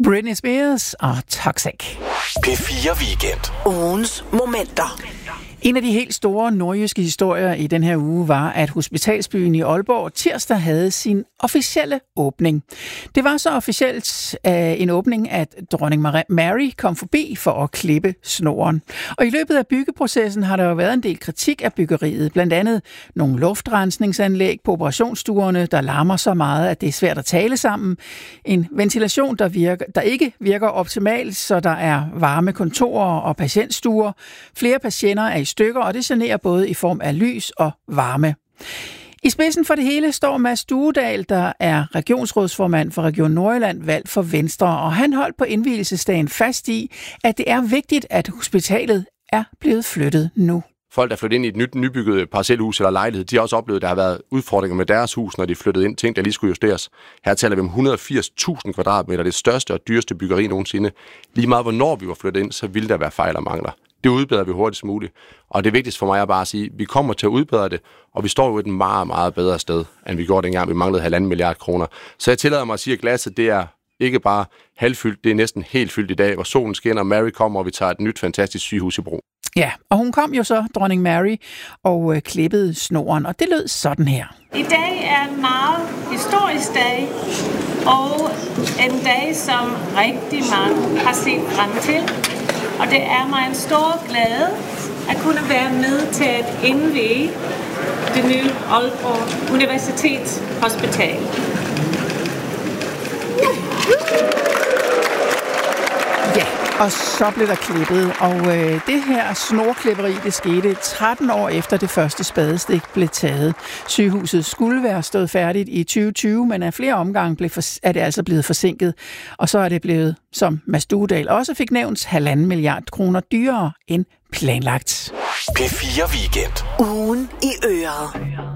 Britney Spears og Toxic. P4 Weekend. Ugens momenter. En af de helt store nordjyske historier i den her uge var, at Hospitalsbyen i Aalborg tirsdag havde sin officielle åbning. Det var så officielt en åbning, at dronning Mary kom forbi for at klippe snoren. Og i løbet af byggeprocessen har der jo været en del kritik af byggeriet. Blandt andet nogle luftrensningsanlæg på operationsstuerne, der larmer så meget, at det er svært at tale sammen. En ventilation, der ikke virker optimalt, så der er varme kontorer og patientstuer. Flere patienter er i stykker, og det generer både i form af lys og varme. I spidsen for det hele står Mads Duedal, der er regionsrådsformand for Region Nordjylland, valgt for Venstre, og han holdt på indvielsesdagen fast i, at det er vigtigt, at hospitalet er blevet flyttet nu. Folk, der flyttet ind i et nybygget parcelhus eller lejlighed, de har også oplevet, at der har været udfordringer med deres hus, når de flyttede ind. Ting, der lige skulle justeres. Her taler vi om 180.000 kvadratmeter, det største og dyreste byggeri nogensinde. Lige meget hvornår vi var flyttet ind, så ville der være fejl og mangler. Det udbedrer vi hurtigst muligt. Og det vigtigste for mig er bare at sige, at vi kommer til at udbedre det, og vi står jo et meget, meget bedre sted, end vi gjorde dengang, vi manglede 1,5 milliard kroner. Så jeg tillader mig at sige, at glasset det er ikke bare halvfyldt, det er næsten helt fyldt i dag, hvor solen skinner, og Mary kommer, og vi tager et nyt fantastisk sygehus i brug. Ja, og hun kom jo så, dronning Mary, og klippede snoren, og det lød sådan her. I dag er en meget historisk dag, og en dag, som rigtig mange har set frem til. Og det er mig en stor glæde at kunne være med til at indvie det nye Aalborg Universitetshospital. Ja, og så blev der klippet, og det her snorklipperi, det skete 13 år efter det første spadestik blev taget. Sygehuset skulle være stået færdigt i 2020, men af flere omgange er det altså blevet forsinket. Og så er det blevet, som Mads Duedal også fik nævnt, 1,5 milliard kroner dyrere end planlagt. P4 Weekend. Ugen i øret.